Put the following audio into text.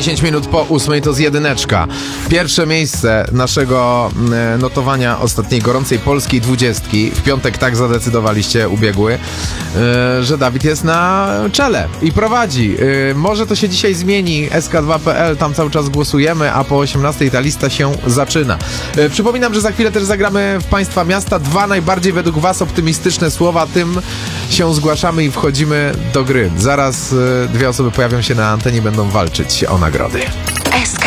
10 minut po 8 to z jedyneczka. Pierwsze miejsce naszego notowania ostatniej gorącej polskiej 20. W piątek tak zadecydowaliście ubiegły, że Dawid jest na czele i prowadzi. Może to się dzisiaj zmieni. SK2.pl, tam cały czas głosujemy, a po 18 ta lista się zaczyna. Przypominam, że za chwilę też zagramy w Państwa Miasta. 2 najbardziej według Was optymistyczne słowa. Tym się zgłaszamy i wchodzimy do gry. Zaraz 2 osoby pojawią się na antenie i będą walczyć o nagrody.